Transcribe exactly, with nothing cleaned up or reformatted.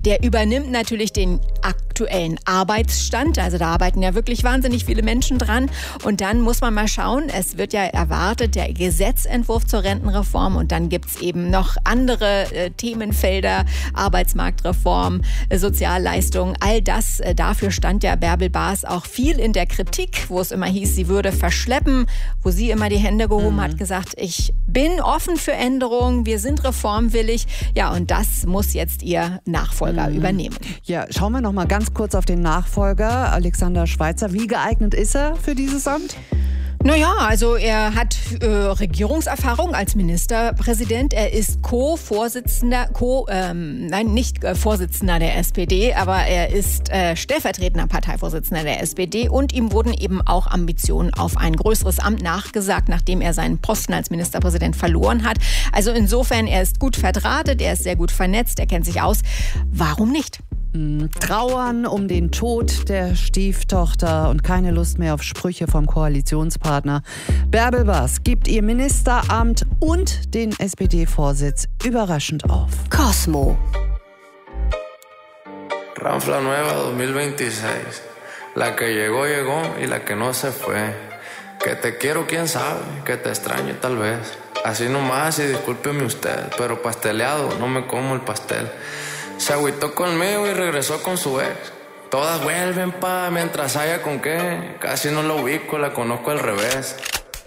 Der übernimmt natürlich den aktuellen Arbeitsstand. Also da arbeiten ja wirklich wahnsinnig viele Menschen dran. Und dann muss man mal schauen, es wird ja erwartet, der Gesetzentwurf zur Rentenreform. Und dann gibt es eben noch andere äh, Themenfelder, Arbeitsmarktreform, äh, Sozialleistungen, all das. Äh, dafür stand ja Bärbel Baas auch viel in der Kritik, wo es immer hieß, sie würde verschleppen, wo sie immer die Hände gehoben mhm. hat, gesagt, ich bin offen für Änderungen, wir sind reformwillig. Ja, und das muss jetzt ihr Nachfolger mhm. übernehmen. Ja, schauen wir noch mal ganz kurz auf den Nachfolger, Alexander Schweitzer. Wie geeignet ist er für dieses Amt? Naja, also er hat äh, Regierungserfahrung als Ministerpräsident. Er ist Co-Vorsitzender, Co, ähm, nein, nicht äh, Vorsitzender der S P D, aber er ist äh, stellvertretender Parteivorsitzender der S P D. Und ihm wurden eben auch Ambitionen auf ein größeres Amt nachgesagt, nachdem er seinen Posten als Ministerpräsident verloren hat. Also insofern, er ist gut verdrahtet, er ist sehr gut vernetzt, er kennt sich aus. Warum nicht? Trauern um den Tod der Stieftochter und keine Lust mehr auf Sprüche vom Koalitionspartner. Bärbel Baas gibt ihr Ministeramt und den S P D-Vorsitz überraschend auf. Cosmo. Ranfla Nueva zwanzig veintiséis. La que llegó, llegó y la que no se fue. Que te quiero, quién sabe, que te extraño tal vez. Así nomás y discúlpeme usted, pero pasteleado, no me como el pastel. Se agüitó conmigo y regresó con su ex. Todas vuelven pa' mientras haya con qué. Casi no la ubico, la conozco al revés.